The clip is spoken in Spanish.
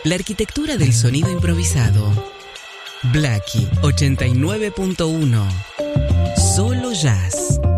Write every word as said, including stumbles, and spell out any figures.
La arquitectura del sonido improvisado. Blackie ochenta y nueve punto uno. Solo jazz.